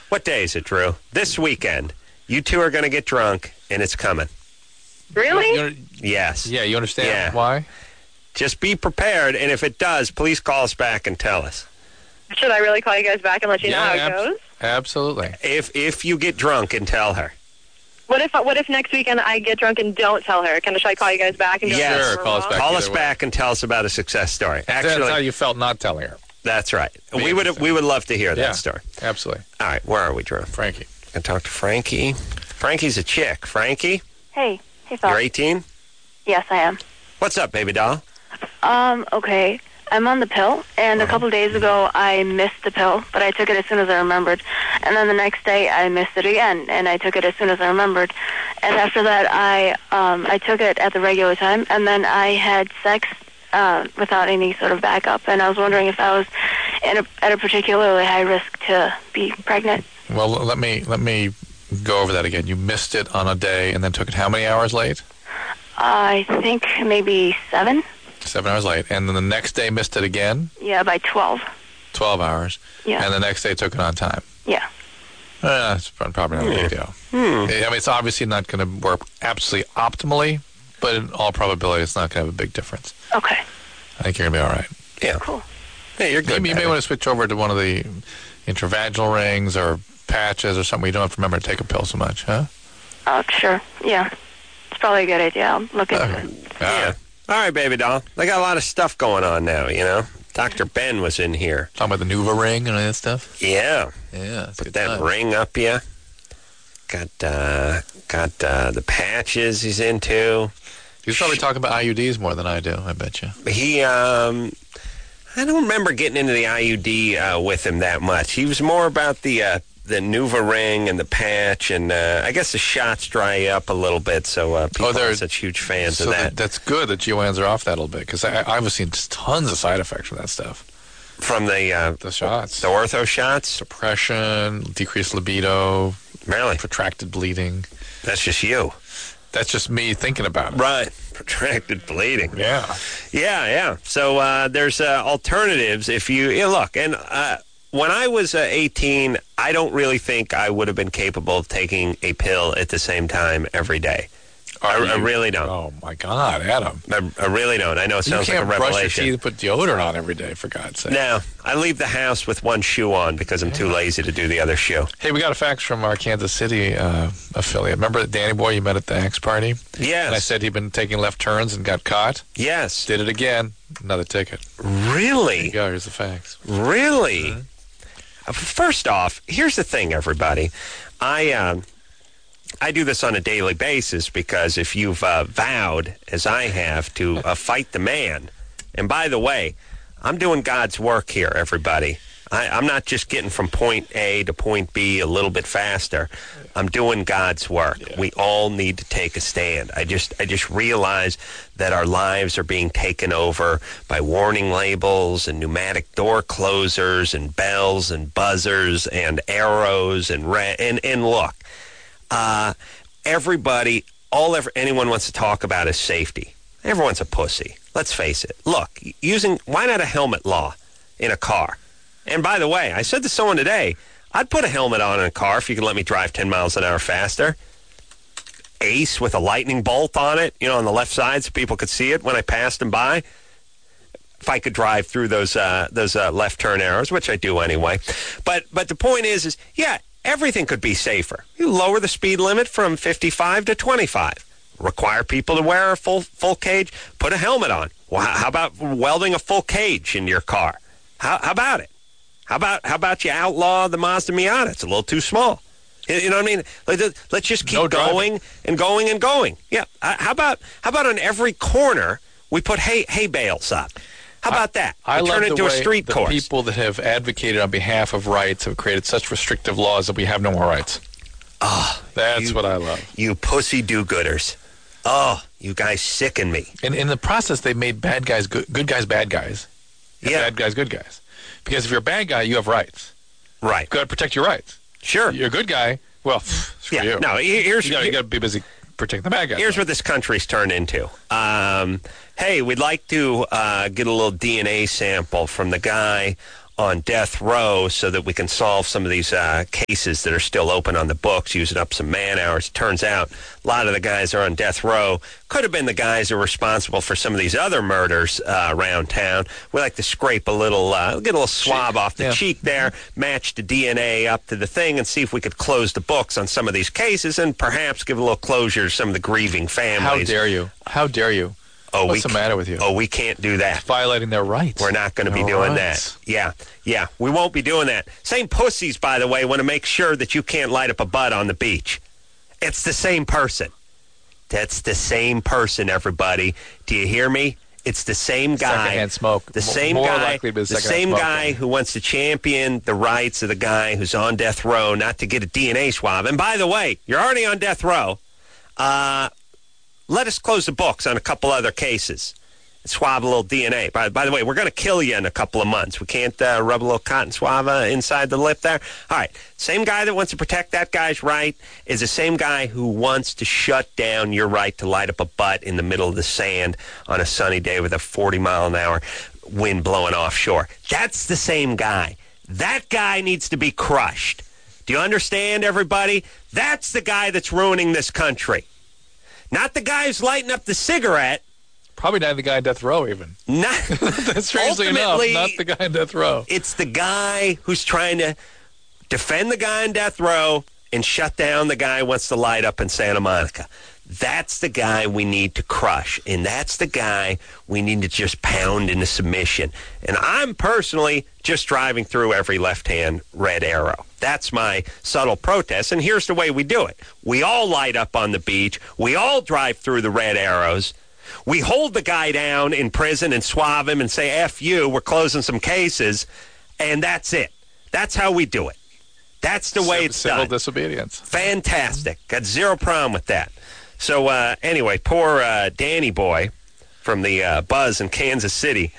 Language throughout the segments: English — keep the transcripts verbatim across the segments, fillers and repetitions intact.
What day is it, Drew? This weekend. You two are going to get drunk, and it's coming. Really? You, you, Yes. yeah, you understand Yeah. why? Just be prepared, and if it does, please call us back and tell us. Should I really call you guys back and let you know how it ab- goes? Absolutely. If if you get drunk and tell her. What if what if next weekend I get drunk and don't tell her? Can should I call you guys back and go? Yes. Sure, call us back. Call either us way. back and tell us about a success story. That's how Actually, you felt not telling her. that's right. Be We would interesting. we would love to hear that Yeah. story. Absolutely. All right, where are we, Drew? Frankie. Gonna talk to Frankie. Frankie's a chick. Frankie, Hey, hey, Phil. you're eighteen. Yes, I am. What's up, baby doll? Um, okay. I'm on the pill, and a couple of days ago I missed the pill, but I took it as soon as I remembered. And then the next day I missed it again, and I took it as soon as I remembered. And after that I um, I took it at the regular time, and then I had sex uh, without any sort of backup. And I was wondering if I was in a, at a particularly high risk to be pregnant. Well, let me let me go over that again. You missed it on a day and then took it how many hours late? I think maybe seven. Seven hours late. And then the next day missed it again? Yeah, by twelve. Twelve hours. Yeah. And the next day took it on time. Yeah. Uh, that's probably not a big deal. Hmm. I mean, it's obviously not going to work absolutely optimally, but in all probability, it's not going to have a big difference. Okay. I think you're going to be all right. Yeah. Cool. Hey, you're good. Maybe you may baby. want to switch over to one of the intravaginal rings or patches or something where you don't have to remember to take a pill so much, huh? Oh, sure. Yeah. It's probably a good idea. I'll look into Okay. it. Yeah. All right, baby doll. They got a lot of stuff going on now, you know. Doctor Ben was in here. Talking about the Nuva ring and all that stuff? Yeah. Yeah, that's a Put good that time. ring up you. Got uh, got uh, the patches he's into. He's probably talking about I U Ds more than I do, I bet you. He, um, I don't remember getting into the I U D uh, with him that much. He was more about the uh, the Nuva ring and the patch, and uh, I guess the shots dry you up a little bit, so uh, people Oh, they're- are such huge fans So of that, that. that's good that G O Ns are off that a little bit, because I've seen just tons of side effects from that stuff. From the uh, The shots. the ortho shots. Depression, decreased libido, Really? protracted bleeding. That's just you. That's just me thinking about it. Right. Protracted bleeding. Yeah. Yeah, yeah. So uh, there's uh, alternatives if you yeah, look. And uh, when I was uh, eighteen, I don't really think I would have been capable of taking a pill at the same time every day. I, Are I you- really don't. Oh, my God, Adam. I, I really don't. I know it You sounds like a can't brush your revelation. teeth and put deodorant on every day, for God's sake. No, I leave the house with one shoe on because I'm too lazy to do the other shoe. Hey, we got a fax from our Kansas City uh, affiliate. Remember that Danny Boy you met at the Axe party? Yes. And I said he'd been taking left turns and got caught? Yes. Did it again. Another ticket. There you Really? go. Here's the fax. Really? Mm-hmm. Uh, First off, here's the thing, everybody. I um, I do this on a daily basis because if you've uh, vowed, as I have, to uh, fight the man, and by the way, I'm doing God's work here, everybody. I, I'm not just getting from point A to point B a little bit faster. I'm doing God's work. Yeah. We all need to take a stand. I just I just realize that our lives are being taken over by warning labels and pneumatic door closers and bells and buzzers and arrows and ra- and and look, uh, everybody, all ever, anyone wants to talk about is safety. Everyone's a pussy. Let's face it. Look, using why not a helmet law in a car? And by the way, I said to someone today, I'd put a helmet on in a car if you could let me drive ten miles an hour faster. Ace with a lightning bolt on it, you know, on the left side so people could see it when I passed them by. If I could drive through those uh, those uh, left turn arrows, which I do anyway. But but the point is, is yeah, everything could be safer. You lower the speed limit from fifty-five to twenty-five. Require people to wear a full full cage. Put a helmet on. Well, how about welding a full cage into your car? How, how about it? How about how about you outlaw the Mazda Miata? It's a little too small. You, you know what I mean? Let's, let's just keep No driving. going and going and going. Yeah. Uh, how about how about on every corner we put hay hay bales up? How about that? I We love turn it the into a way street the course. people that have advocated on behalf of rights have created such restrictive laws that we have no more rights. Oh, That's you- what I love. you pussy do-gooders. Oh, you guys sicken me. And in the process, they made bad guys good, good guys bad guys. And Yeah. bad guys good guys. Because if you're a bad guy, you have rights. Right. You've got to protect your rights. Sure. You're a good guy, well, screw Yeah. you. No, he- here's You got you to be busy protecting the bad guys. Here's what this country's turned into. Um, hey, we'd like to uh, get a little D N A sample from the guy on death row so that we can solve some of these uh, cases that are still open on the books, using up some man hours. Turns out a lot of the guys are on death row. Could have been the guys who are responsible for some of these other murders uh, around town. We like to scrape a little, uh, get a little swab Cheek. off the Yeah. cheek there, match the D N A up to the thing, and see if we could close the books on some of these cases and perhaps give a little closure to some of the grieving How families. dare you? How dare you? Oh, What's we the matter with you? Oh, we can't do that. Violating their rights. We're not going to be Their doing rights. that. Yeah, yeah, we won't be doing that. Same pussies, by the way, want to make sure that you can't light up a butt on the beach. It's the same person. That's the same person, everybody. Do you hear me? It's the same guy. Secondhand smoke. The M- same more guy. likely to be the secondhand same smoke guy than- who wants to champion the rights of the guy who's on death row not to get a D N A swab. And by the way, you're already on death row. Uh, let us close the books on a couple other cases. Swab a little D N A. By, by the way, we're going to kill you in a couple of months. We can't uh, rub a little cotton swab uh, inside the lip there. All right. Same guy that wants to protect that guy's right is the same guy who wants to shut down your right to light up a butt in the middle of the sand on a sunny day with a forty mile an hour wind blowing offshore. That's the same guy. That guy needs to be crushed. Do you understand, everybody? That's the guy that's ruining this country. Not the guy who's lighting up the cigarette. Probably not the guy in death row, even. Not, Strangely enough, ultimately, not the guy in death row. It's the guy who's trying to defend the guy in death row and shut down the guy who wants to light up in Santa Monica. That's the guy we need to crush, and that's the guy we need to just pound into submission. And I'm personally just driving through every left-hand red arrow. That's my subtle protest, and here's the way we do it. We all light up on the beach. We all drive through the red arrows. We hold the guy down in prison and swab him and say, F you, we're closing some cases, and that's it. That's how we do it. That's the way Civil- it's civil done. disobedience. Fantastic. Got zero problem with that. So, uh, anyway, poor uh, Danny boy from the uh, Buzz in Kansas City.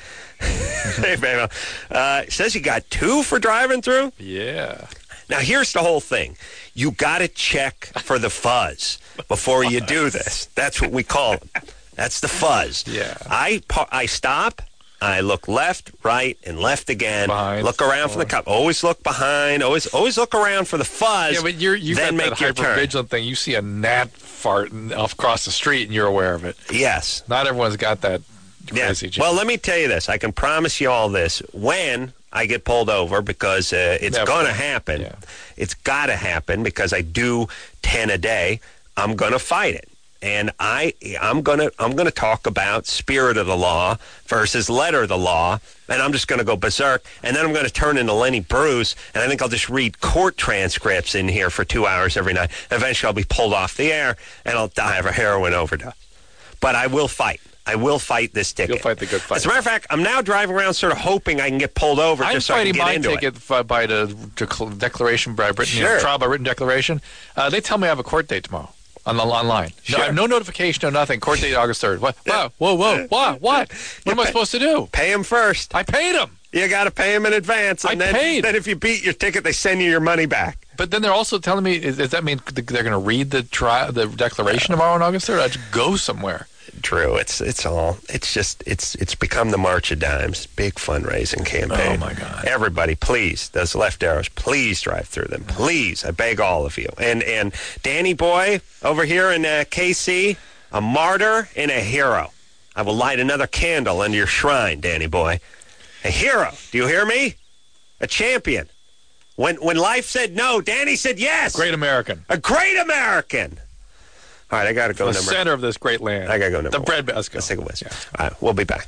Hey, man, uh, says you got two for driving through? Yeah. Now, here's the whole thing. You got to check for the fuzz before you do this. That's what we call it. That's the fuzz. Yeah. I, pa- I stop. I look left, right, and left again. Behind. Look around for the cop. Always look behind. Always, always look around for the fuzz. Yeah, but you're, you then got make that your turn. hyper-vigilant thing. You see a gnat fart off across the street, and you're aware of it. Yes. Not everyone's got that Yeah. crazy. Well, let me tell you this. I can promise you all this. When I get pulled over, because uh, it's Never. going to happen. Yeah. It's got to happen because I do ten a day. I'm going to fight it. And I, I'm gonna, I'm gonna talk about spirit of the law versus letter of the law, and I'm just gonna go berserk. And then I'm gonna turn into Lenny Bruce, and I think I'll just read court transcripts in here for two hours every night. Eventually, I'll be pulled off the air, and I'll die of a heroin overdose. But I will fight. I will fight this ticket. You'll fight the good fight. As a matter of fact, I'm now driving around, sort of hoping I can get pulled over I'm just so I can fighting get my into it. ticket f- by the dec- declaration by written you know, Sure. trial by written declaration. Uh, they tell me I have a court date tomorrow on the online. Sure. No, I have no notification, no nothing. Court date August third. What? Wow, whoa, whoa, what? What? What am I pay- supposed to do? Pay him first. I paid them. You got to pay him in advance, and I then, paid. then if you beat your ticket, they send you your money back. But then they're also telling me, is, does that mean th- they're going to read the tri- the declaration tomorrow on August third? I just go somewhere. Drew, it's it's all it's just it's it's become the March of Dimes, big fundraising campaign. Oh, my God. Everybody, please, those left arrows, please drive through them, please. I beg all of you. And and Danny boy over here in uh, K C, a martyr and a hero. I will light another candle under your shrine, Danny boy. A hero. Do you hear me? A champion. When when life said no, Danny said yes. Great American. A great American. All right, I got to go The number. center of this great land. I got to go number The one. bread basket. Let's take a whiz. Yeah. All right, we'll be back.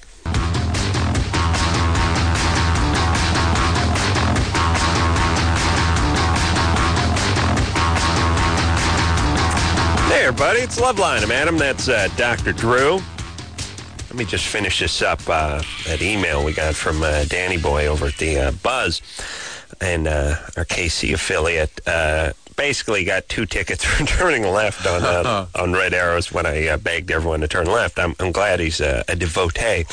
Hey, everybody, it's Loveline. I'm Adam. That's uh, Doctor Drew. Let me just finish this up. Uh, that email we got from uh, Danny Boy over at the uh, Buzz and uh, our K C affiliate. Uh, basically got two tickets for turning left on uh, on red arrows when I uh, begged everyone to turn left. I'm, I'm glad he's uh, a devotee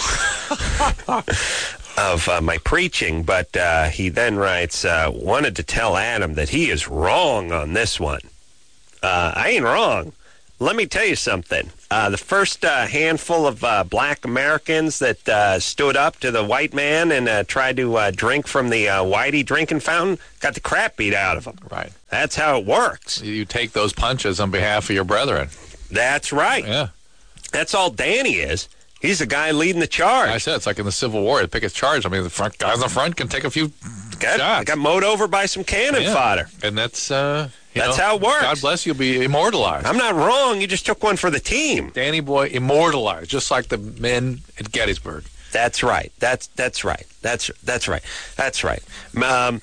of uh, my preaching, but uh, he then writes, uh, wanted to tell Adam that he is wrong on this one. Uh, I ain't wrong. let me tell you something. Uh, the first uh, handful of uh, black Americans that uh, stood up to the white man and uh, tried to uh, drink from the uh, Whitey drinking fountain got the crap beat out of them. Right. That's how it works. You take those punches on behalf of your brethren. That's right. Yeah. That's all Danny is. He's the guy leading the charge. I said it's like in the Civil War. You pick a charge. I mean, the front guys in the front can take a few got, shots. got mowed over by some cannon Yeah. fodder. And that's uh, you That's know, how it works. God bless you. Be immortalized. I'm not wrong. You just took one for the team. Danny Boy immortalized, just like the men at Gettysburg. That's right. That's that's right. That's that's right. That's right. Um,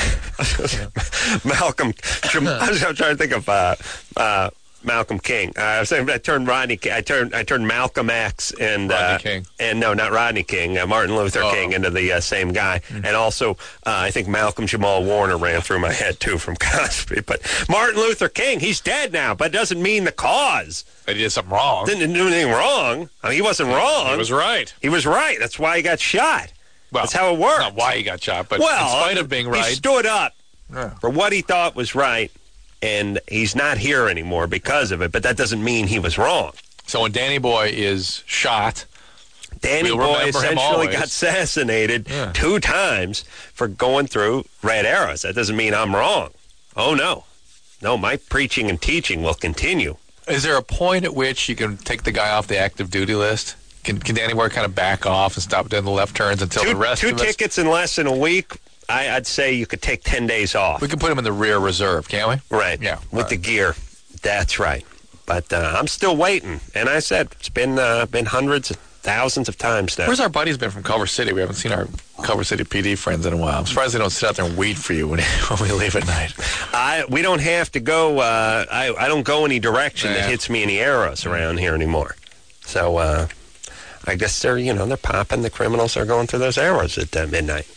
Malcolm. I was trying to think of uh, uh, Malcolm King. Uh, I was saying I turned Rodney. I turned I turned Malcolm X and Rodney uh, King. and no, not Rodney King. Uh, Martin Luther Oh. King into the uh, same guy. And also, uh, I think Malcolm Jamal Warner ran through my head too from Cosby. But Martin Luther King, he's dead now, but it doesn't mean the cause. They did something wrong. Didn't do anything wrong. I mean, he wasn't wrong. He was right. He was right. That's why he got shot. Well, That's how it works. Not why he got shot, but well, in spite of being he right. stood up Yeah. for what he thought was right, and he's not here anymore because of it, but that doesn't mean he was wrong. So when Danny Boy is shot, Danny We'll Boy remember him essentially always. got assassinated Yeah. two times for going through red arrows. That doesn't mean I'm wrong. Oh, no. No, my preaching and teaching will continue. is there a point at which you can take the guy off the active duty list? Can, can Danny Boy kind of back off and stop doing the left turns until Two, the rest two of us? tickets in less than a week, I, I'd say you could take ten days off. We can put him in the rear reserve, can't we? Right. Yeah, With right. the gear. That's right. But uh, I'm still waiting. And I said it's been uh, been hundreds, thousands of times now. Where's our buddies been from Culver City? We haven't seen our Culver City P D friends in a while. I'm surprised they don't sit out there and wait for you when, when we leave at night. I we don't have to go. Uh, I I don't go any direction Yeah. that hits me any arrows around here anymore. So uh, I guess they're you know they're popping. The criminals are going through those arrows at uh, midnight.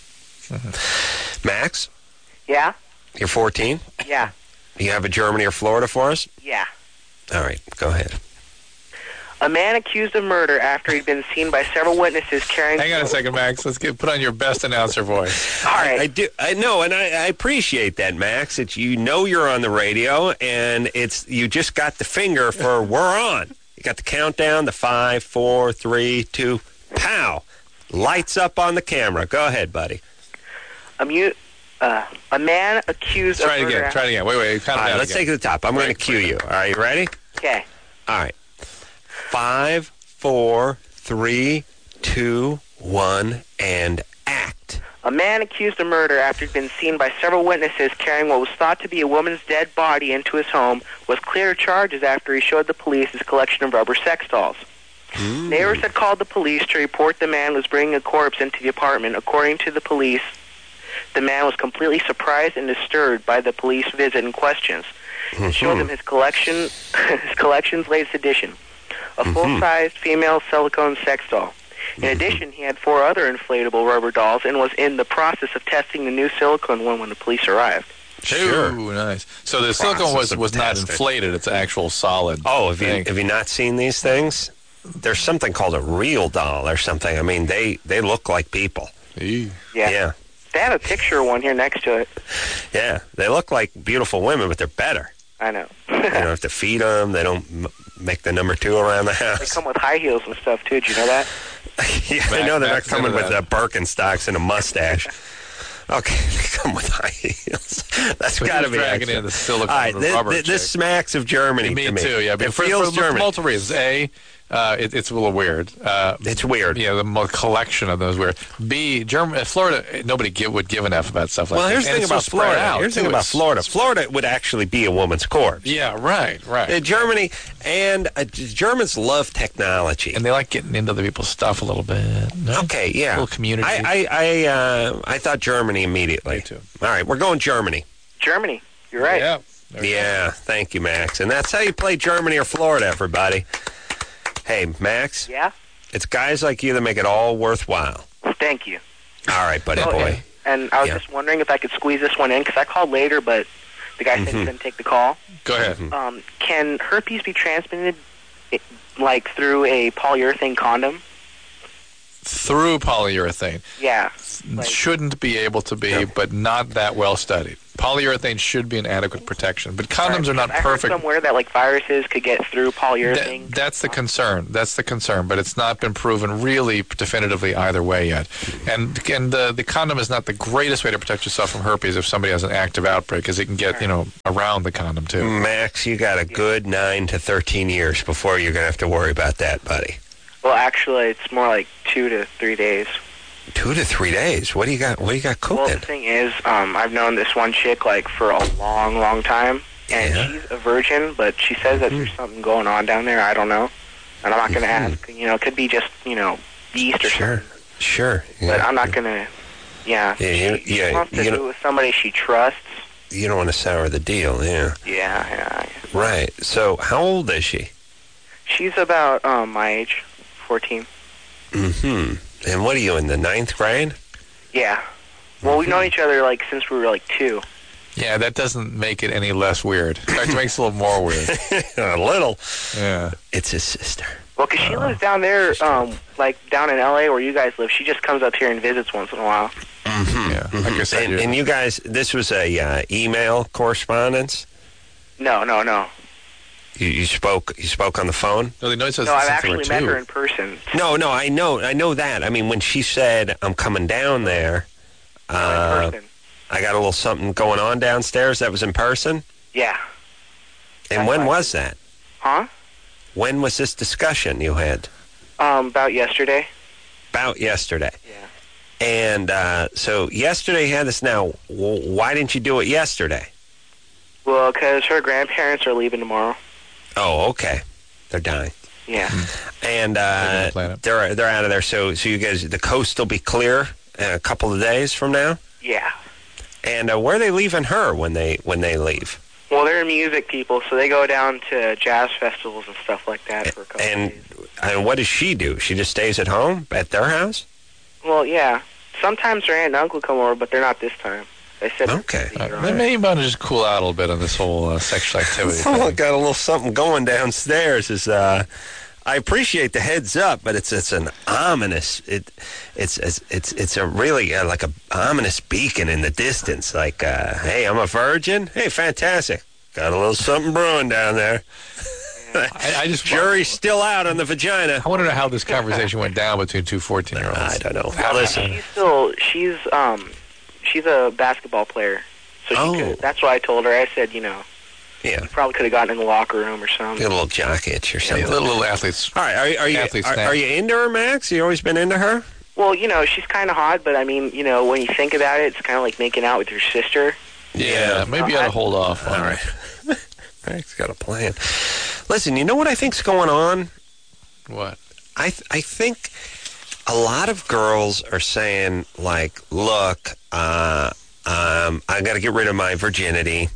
Max, Yeah? you're fourteen. Yeah. You have a Germany or Florida for us? Yeah. All right, go ahead. A man accused of murder after he'd been seen by several witnesses carrying... Hang on a second, Max. Let's get put on your best announcer voice. All right. I do. I know, and I, I appreciate that, Max. It's you know you're on the radio, and it's you just got the finger for we're on. You got the countdown, the five, four, three, two, pow, lights up on the camera. Go ahead, buddy. A, mu- uh, a man accused Try of it murder... again. Try it again. Wait, wait. Count All it right, down let's again. take it to the top. I'm going to Right, cue right. you. All right, you ready? Okay. All right. Five, four, three, two, one, and act. A man accused of murder after he'd been seen by several witnesses carrying what was thought to be a woman's dead body into his home was cleared of charges after he showed the police his collection of rubber sex dolls. Mm. Neighbors had called the police to report the man was bringing a corpse into the apartment. According to the police, the man was completely surprised and disturbed by the police visit and questions, and showed them his collection, his collection's latest edition, a full-sized female silicone sex doll. In addition, he had four other inflatable rubber dolls and was in the process of testing the new silicone one when the police arrived. Sure. Ooh, nice. So the silicone was, Process of was not testing. inflated. It's actual solid. Oh, have you thing. have you not seen these things? There's something called a real doll or something. I mean, they they look like people. Eee. Yeah. Yeah, They have a picture of one here next to it. yeah. They look like beautiful women, but they're better. I know. You don't have to feed them. They don't m- make the number two around the They house. come with high heels and stuff, too. Did you know that? Yeah, I Mac- know they're not Mac's coming into with that. uh, Birkenstocks and a mustache. Okay, they come with high heels. That's So got to he's be dragging extra. in the silicone All right, thi- rubber thi- this chick. smacks of Germany Me to me. too, yeah. But It for, feels for, German. for multiple reasons. A, uh, it, it's a little weird. Uh, It's weird. yeah, the mo- collection of those weird. B, German, Florida, nobody give, would give an F about stuff like Well, that. here's the And thing it's so about spread Florida. out, Here's the thing too. about It's- Florida. Florida would actually be a woman's corpse. Yeah, right, right. Uh, Germany and uh, Germans love technology. And they like getting into other people's stuff a little bit. No? Okay, yeah. Little community. I I I, uh, I thought Germany immediately. Me too. All right, we're going Germany. Germany. You're right. Yeah. There you Yeah, thank you, Max. And that's how you play Germany or Florida, everybody. Hey, Max, Yeah? it's guys like you that make it all worthwhile. Thank you. All right, buddy Oh, boy. And I was Yeah. just wondering if I could squeeze this one in, because I called later, but the guy said he couldn't take the call. go. Go ahead. Um, can herpes be transmitted, i- like, through a polyurethane condom? through polyurethane. Yeah. Like, Shouldn't be able to be, but not that well studied. Polyurethane should be an adequate protection, but condoms are not I perfect. heard somewhere that like viruses could get through polyurethane. That, that's the concern. That's the concern, but it's not been proven really definitively either way yet. And and the the condom is not the greatest way to protect yourself from herpes if somebody has an active outbreak, because it can get you know around the condom too. Max, you got a good nine to thirteen years before you're going to have to worry about that, buddy. Well, actually, it's more like two to three days. Two to three days. What do you got? What do you got cooking? Well, the thing is, um, I've known this one chick like for a long, long time, and Yeah. she's a virgin, but she says that there's something going on down there. I don't know, and I'm not going to Mhm. ask. You know, it could be just you know yeast or Sure, something. sure. But Yeah. I'm not going to. Yeah, Yeah, you- she, she yeah, wants to you do know- it with somebody she trusts. You don't want to sour the deal, yeah. Yeah, yeah. Right. So, how old is she? She's about um, my age, fourteen. Mm-hmm. And what are you in the ninth grade? Yeah. Well, we've known each other like since we were like two. Yeah, that doesn't make it any less weird. In fact, it makes it a little more weird. A little. Yeah. It's his sister. Well, 'cause she lives down there, um, like down in L A where you guys live. She just comes up here and visits once in a while. Mm-hmm. Yeah. Like I said, And, you're- and you guys, this was a uh, email correspondence. No, no, no. You, you spoke. You spoke on the phone. no, they know it says No, I've since they were actually met two. her in person. No, no, I know, I know that. I mean, when she said I'm coming down there, No, uh, in person. I got a little something going on downstairs. That was in person. Yeah. And That's when right. was that? Huh? When was this discussion you had? Um, about yesterday. About yesterday. Yeah. And uh, so yesterday you had this. Now, w- why didn't you do it yesterday? Well, 'cause her grandparents are leaving tomorrow. Oh, okay. They're dying. Yeah. And Leaving uh, the planet. they're they're out of there. So so you guys, the coast will be clear in a couple of days from now. Yeah. And uh, where are they leaving her when they when they leave? Well, they're music people, so they go down to jazz festivals and stuff like that for a couple And of days. and what does she do? She just stays at home at their house? Well, yeah. Sometimes her aunt and uncle come over, but they're not this time. They said Okay. Uh, they may want to just cool out a little bit on this whole uh, sexual activity Someone thing. got a little something going downstairs. Is uh, I appreciate the heads up, but it's it's an ominous. It it's it's it's, it's a really uh, like a ominous beacon in the distance. Like, uh, hey, I'm a virgin. Hey, fantastic. Got a little something brewing down there. I, I just Jury's still out on the vagina. I want to know how this conversation went down between two fourteen-year-olds. I don't know. Well, Listen, she's still she's um she's a basketball player, so she Oh. could, that's why I told her. I said, you know, yeah, you probably could have gotten in the locker room or something. get a little jock itch or Yeah, something. little, little athletes. All right, are, are you Athlete are, snack. are you into her, Max? You always been into her? Well, you know, she's kind of hot, but I mean, you know, when you think about it, it's kind of like making out with your sister. Yeah, maybe you ought to hold off on All it. right. Max got a plan. Listen, you know what I think's going on? What? I th- I think a lot of girls are saying, like, look, uh, um, I got to get rid of my virginity.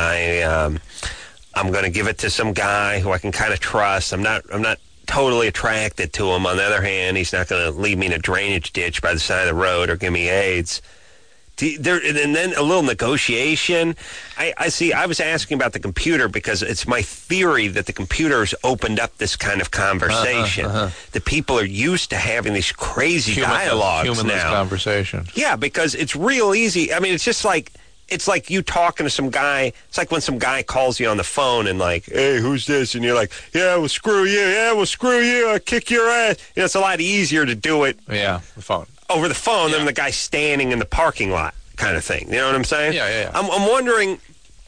I um, I'm going to give it to some guy who I can kind of trust. I'm not I'm not totally attracted to him. On the other hand, he's not going to leave me in a drainage ditch by the side of the road or give me AIDS. Do- There, and then a little negotiation. I, I see. I was asking about the computer because it's my theory that the computer's opened up this kind of conversation. Uh-huh, uh-huh. The people are used to having these crazy Human- dialogues humanless now. conversation. Yeah, because it's real easy. I mean, it's just like it's like you talking to some guy. It's like when some guy calls you on the phone and like, "Hey, who's this?" And you're like, "Yeah, well, screw you. Yeah, well, screw you. I kick your ass." You know, it's a lot easier to do it Yeah, the phone. over the phone Yeah. than the guy standing in the parking lot kind of thing. You know what I'm saying? Yeah, yeah, yeah. I'm, I'm wondering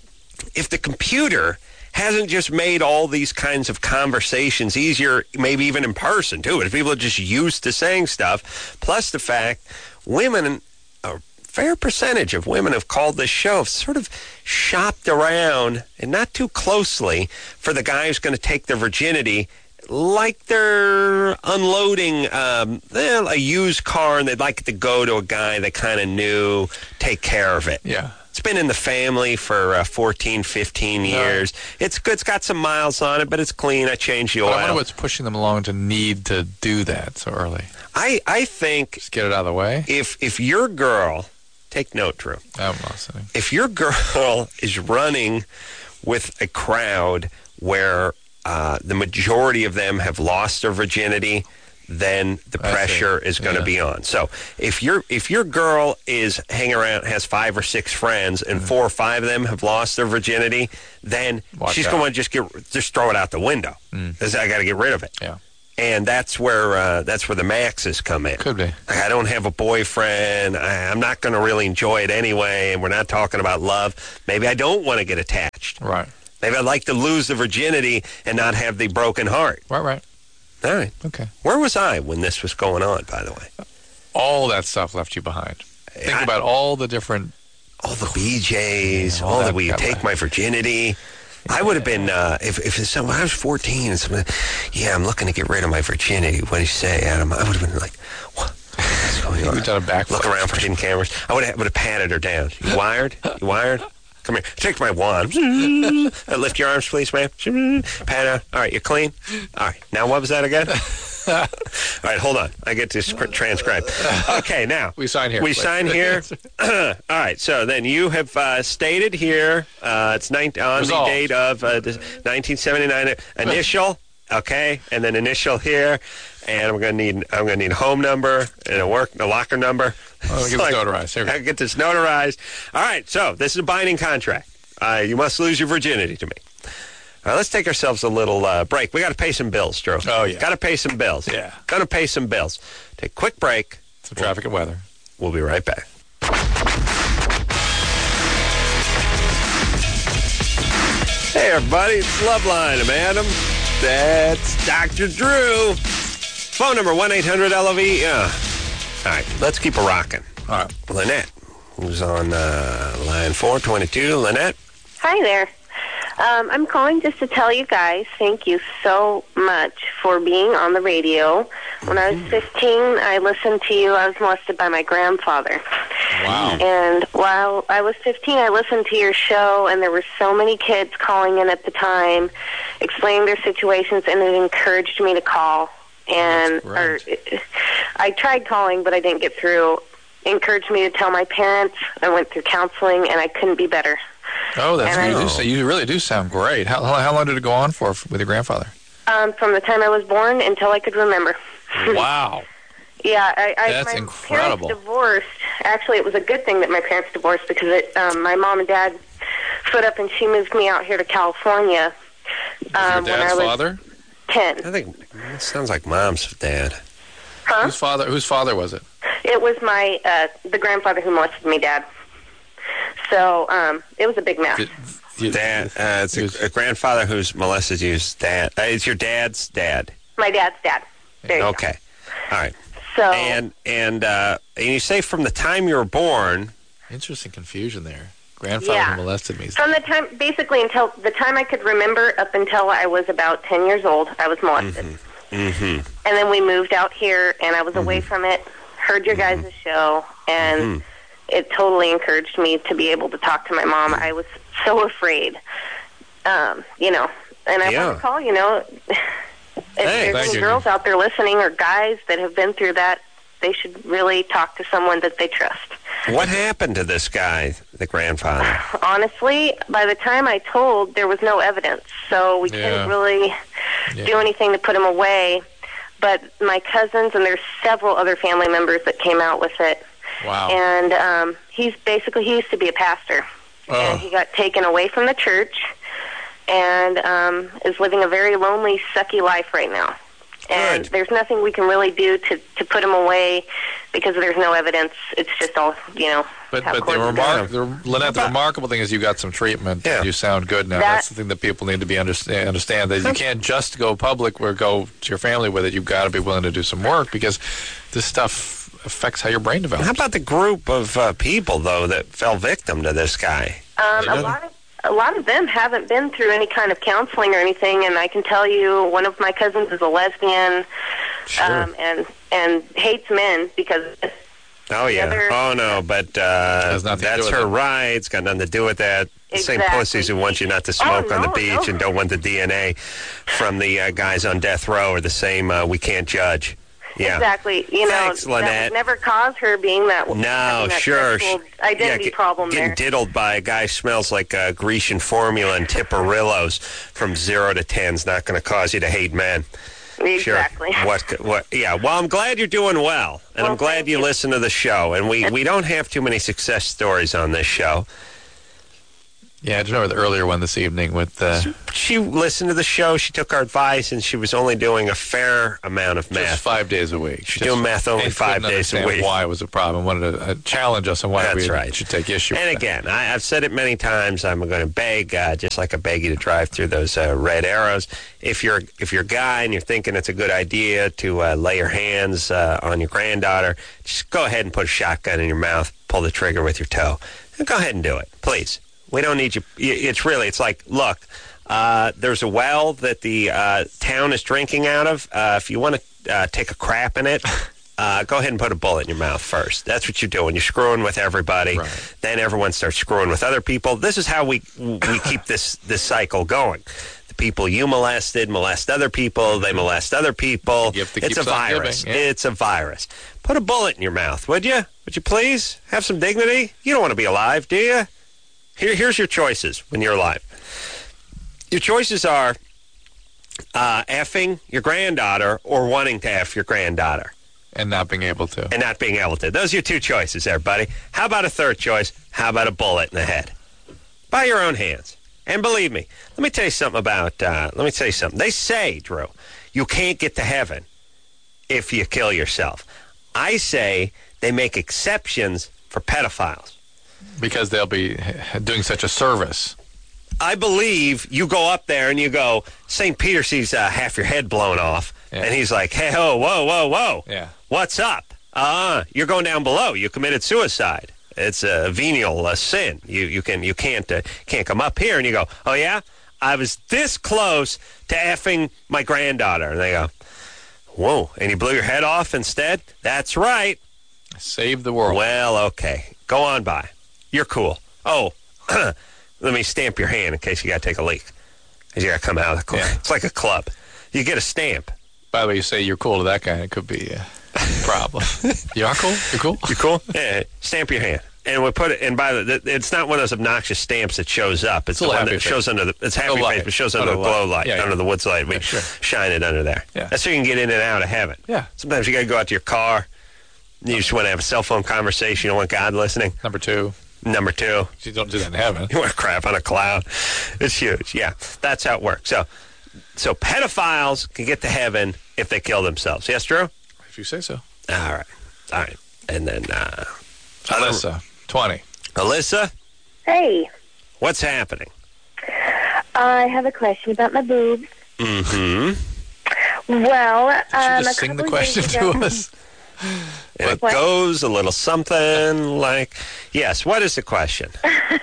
if the computer hasn't just made all these kinds of conversations easier, maybe even in person, too. If people are just used to saying stuff, plus the fact women, a fair percentage of women have called this show, have sort of shopped around, and not too closely, for the guy who's going to take their virginity, like they're unloading um, well, a used car, and they'd like to go to a guy they kind of knew, take care of it. Yeah. It's been in the family for uh, fourteen, fifteen years. It's good. It's got some miles on it, but it's clean. I changed the But I wonder oil. what's pushing them along to need to do that so early. I, I think Just get it out of the way. if if your girl, take note, Drew, I'm listening. if your girl is running with a crowd where uh, the majority of them have lost their virginity, then the I see. pressure is going to Yeah. be on. So if your if your girl is hanging around, has five or six friends, and four or five of them have lost their virginity, then Watch she's out. going to just get just throw it out the window. Because I got to get rid of it. Yeah. And that's where uh, that's where the maxes come in. Could be. Like, I don't have a boyfriend. I, I'm not going to really enjoy it anyway. And we're not talking about love. Maybe I don't want to get attached. Right. Maybe I'd like to lose the virginity and not have the broken heart. Right, right. All right. Okay. Where was I when this was going on, by the way? All that stuff left you behind. Think I- about all the different... All the B Js, Yeah, all all that that we kind take of- my virginity. I would have been, uh, if, if it's someone, I was fourteen and someone, yeah, I'm looking to get rid of my virginity. What do you say, Adam? I would have been like, what? What's going on? You've done a backflip. Look around for hidden cameras. I would have, would have patted her down. You wired? You wired? Come here. Take my wand. Uh, lift your arms, please, ma'am. Pat her. All right, you're clean? All right. Now, what was that again? All right, hold on. I get to sc- transcribe. Okay, now. We sign here. We Wait. sign here. All right, so then you have uh, stated here, uh, it's nine on Resolved. the date of uh, the nineteen seventy-nine initial, okay, and then initial here, and I'm going to need I'm going to need a home number and a work a locker number. Oh, get this notarized. Here we go. I get this notarized. All right, so this is a binding contract. Uh, you must lose your virginity to me. All right, let's take ourselves a little uh, break. We got to pay some bills, Drew. Oh, yeah. Got to pay some bills. Yeah. Got to pay some bills. Take a quick break. Some traffic and weather. We'll be right back. Hey, everybody. It's Loveline. I'm Adam. That's Doctor Drew. Phone number one eight hundred L O V. Yeah. All right, let's keep it rocking. All right. Lynette, who's on uh, line four twenty-two. Lynette? Hi there. Um, I'm calling just to tell you guys thank you so much for being on the radio. When I was fifteen, I listened to you. I was molested by my grandfather. Wow. And while I was fifteen, I listened to your show, and there were so many kids calling in at the time, explaining their situations, and it encouraged me to call. And or, That's I tried calling, but I didn't get through. It encouraged me to tell my parents. I went through counseling, and I couldn't be better. Oh, that's And you, I- do, so you really do sound great. How, how how long did it go on for with your grandfather? Um, from the time I was born until I could remember. Wow. Yeah, I, I That's my incredible. parents divorced. Actually, it was a good thing that my parents divorced because it, um, my mom and dad split up, and she moved me out here to California. Um, your when I dad's was father? ten. I think it sounds like mom's dad. Huh? Whose father? Whose father was it? It was my uh, the grandfather who molested me, dad. So um, it was a big mess. Did- you- Dad, uh, it's Who's- a, a grandfather who's molested you's dad. Uh, it's your dad's dad. My dad's dad. There you Okay. All right. go. So And and uh, and you say from the time you were born. Interesting confusion there. Grandfather Yeah. who molested me. from the time, basically until the time I could remember, up until I was about ten years old, I was molested. Mm-hmm. And then we moved out here, and I was away from it, heard your guys' show, and Mhm. it totally encouraged me to be able to talk to my mom. I was so afraid, um, you know. And I Yeah. want to call, you know, if Hey, there's thank any you. girls out there listening or guys that have been through that, they should really talk to someone that they trust. What happened to this guy, the grandfather? Honestly, by the time I told, there was no evidence, so we Yeah. couldn't really Yeah. do anything to put him away. But my cousins and there's several other family members that came out with it. Wow. And um, he's basically, he used to be a pastor. Oh. And he got taken away from the church and um, is living a very lonely, sucky life right now. And Good. there's nothing we can really do to, to put him away because there's no evidence. It's just all, you know. But how but the, courts remar- go. the Lynette, the remarkable thing is you got some treatment. Yeah. You sound good now. That- That's the thing that people need to be understand. Understand that you can't just go public or go to your family with it. You've got to be willing to do some work because this stuff affects how your brain develops. How about the group of uh, people, though, that fell victim to this guy? Um, They a did? lot of a lot of them haven't been through any kind of counseling or anything, and I can tell you, one of my cousins is a lesbian, Sure. um, and and hates men because Oh, yeah. other- Oh, no, but uh, Has nothing to that's do with her it. right. It's got nothing to do with that. The same Exactly. pussies who want you not to smoke Oh, on the no, beach no. and don't want the D N A from the uh, guys on death row are the same uh, we can't judge. Yeah. exactly, you know, Thanks, that Lynette. would never cause her being that No, having that sure. sexual Yeah, identity get- problem getting there. diddled by a guy who smells like uh, Grecian formula and Tiparillos from zero to ten is not going to cause you to hate men. Exactly. Sure. What? What? Yeah. Well, I'm glad you're doing well, and Well, I'm glad thank you you. listen to the show. And we we don't have too many success stories on this show. Yeah, I remember the earlier one this evening with uh, She listened to the show. She took our advice, and she was only doing a fair amount of just math. five days a week. She's doing math only and five couldn't days a understand week. Why it was a problem? Wanted to uh, challenge us on why That's we right. should take issue. And with that. again, I, I've said it many times. I'm going to beg, uh, just like I beg you to drive through those uh, red arrows. If you're if you're a guy and you're thinking it's a good idea to uh, lay your hands uh, on your granddaughter, just go ahead and put a shotgun in your mouth, pull the trigger with your toe, and go ahead and do it, please. We don't need you. It's really, it's like, look, uh, there's a well that the uh, town is drinking out of. Uh, if you want to uh, take a crap in it, uh, go ahead and put a bullet in your mouth first. That's what you're doing. You're screwing with everybody. Right. Then everyone starts screwing with other people. This is how we we keep this, this cycle going. The people you molested molest other people. They molest other people. The gift that It's a keeps on virus. giving, yeah. It's a virus. Put a bullet in your mouth, would you? Would you please? Have some dignity? You don't want to be alive, do you? Here, here's your choices when you're alive. Your choices are uh, effing your granddaughter or wanting to F your granddaughter and not being able to. and not being able to. Those are your two choices there, buddy. How about a third choice? How about a bullet in the head? By your own hands. And believe me, let me tell you something about, uh, let me tell you something. They say, Drew, you can't get to heaven if you kill yourself. I say they make exceptions for pedophiles. Because they'll be doing such a service. I believe you go up there and you go, Saint Peter sees uh, half your head blown off. Yeah. And he's like, hey, oh, whoa, whoa, whoa. Yeah. What's up? Uh, you're going down below. You committed suicide. It's a venial uh, sin. You you can you can't uh, can't come up here. And you go, oh yeah, I was this close to effing my granddaughter. And they go, whoa, and you blew your head off instead? That's right. Save the world. Well, okay, go on by. You're cool. Oh, let me stamp your hand in case you got to take a leak. Because you got to come out of the club. Yeah. It's like a club. You get a stamp. By the way, you say you're cool to that guy, it could be a problem. You are cool? You're cool? You cool? Yeah, stamp your hand. And we put it, and by the, it's not one of those obnoxious stamps that shows up. It's a the one happy that shows face. under the, it's happy Oh, face, light. but shows Under under the the glow light. light, Yeah, yeah. under the woods light. We Yeah, sure. shine it under there. Yeah. That's so you can get in and out of heaven. Yeah. Sometimes you got to go out to your car. You just want to have a cell phone conversation. You don't want God listening. Number two, Number two. you don't do that in heaven. You want to crap on a cloud. It's huge. Yeah, that's how it works. So, so pedophiles can get to heaven if they kill themselves. Yes, Drew? If you say so. All right. All right. And then, uh, Alyssa, twenty. Alyssa, Hey, what's happening? I have a question about my boobs. Mm-hmm. Well, Did you um, just a sing the couple years question ago- to us? And it What? goes a little something like, yes, what is the question?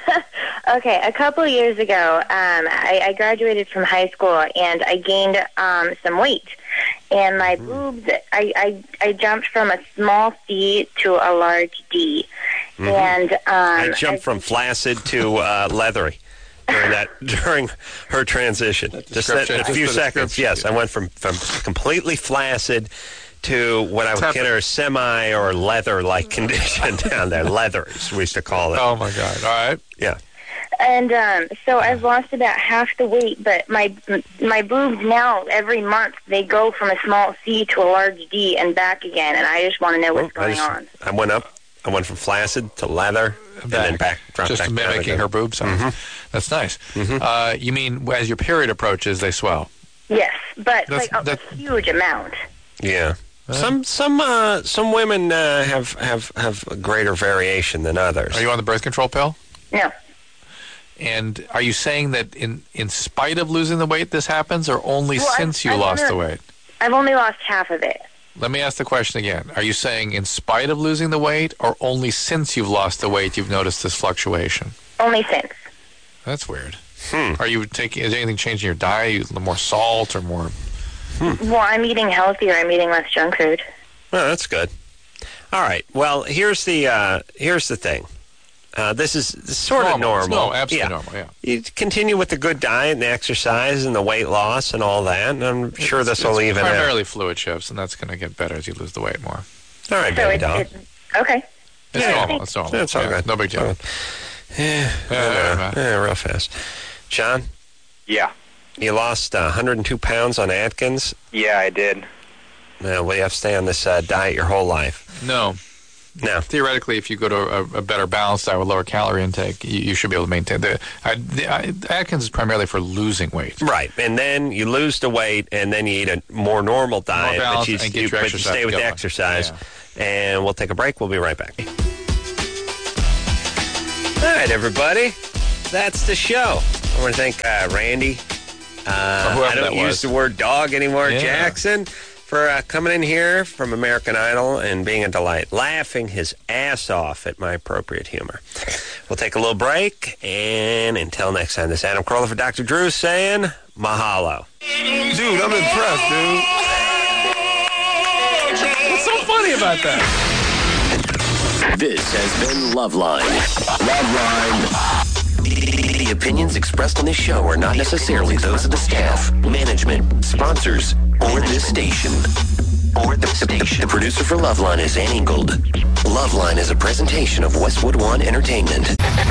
Okay, a couple of years ago, um, I, I graduated from high school and I gained um, some weight. And my boobs, I, I, I jumped from a small C to a large D. And um, I jumped from flaccid to uh, leathery during that during her transition. Just that, description- a few just the seconds. description, Yes, yeah. I went from, from completely flaccid to what I would Tepid. consider a semi or leather-like condition down there. Leather, as we used to call it. Oh, my God. All right. Yeah. And um, so I've lost about half the weight, but my my boobs now, every month, they go from a small C to a large D and back again, and I just want to know what's Well, I, going just- on. I went up. I went from flaccid to leather, and then back. dropped Just back down mimicking again. her boob size. That's nice. Uh, you mean as your period approaches, they swell? Yes, but That's- like a, that- a huge amount. Yeah. Some some uh, some women uh, have have have a greater variation than others. Are you on the birth control pill? No. And are you saying that in, in spite of losing the weight this happens, or only Well, I- since you I lost wanna- the weight? I've only lost half of it. Let me ask the question again. Are you saying in spite of losing the weight, or only since you've lost the weight you've noticed this fluctuation? Only since. That's weird. Hmm. Are you taking, is anything changing your diet? You- More salt or more? Well, I'm eating healthier. I'm eating less junk food. Well, that's good. All right. Well, here's the uh, here's the thing. Uh, this is sort of Normal. It's normal. no, absolutely yeah. normal, yeah. You continue with the good diet and the exercise and the weight loss and all that, and I'm sure this will it's even out. primarily fluid shifts, and that's going to get better as you lose the weight more. All right, So baby it's, doll. it's okay. It's Yeah, normal. It's normal. It's all Yeah, good. No big deal. Yeah, Yeah, yeah, yeah, yeah, real fast. John, Yeah. You lost uh, one hundred two pounds on Atkins. Yeah, I did. Now, will you have to stay on this uh, diet your whole life? No. No. Theoretically, if you go to a, a better balanced diet with lower calorie intake, you, you should be able to maintain the, I, the I, Atkins is primarily for losing weight. Right, and then you lose the weight, and then you eat a more normal diet, more but you, and get you, your but you stay with going. the exercise. Yeah. And we'll take a break. We'll be right back. All right, everybody. That's the show. I want to thank uh, Randy. Uh, I don't use was. the word dog anymore. Yeah. Jackson. For uh, coming in here from American Idol and being a delight, laughing his ass off at my appropriate humor. We'll take a little break, and until next time, this is Adam Carolla for Doctor Drew saying mahalo. Dude, I'm impressed, dude. What's so funny about that? This has been Loveline. Loveline. The opinions expressed on this show are not necessarily those of the staff, management, sponsors, or this station. Or the station. The producer for Loveline is Ann Ingold. Loveline is a presentation of Westwood One Entertainment.